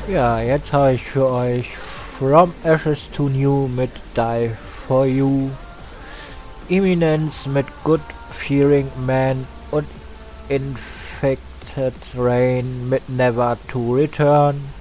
Ja, jetzt habe ich für euch From Ashes to New mit Die For You, Eminence mit Good Fearing Man und Infected Rain mit Never to Return.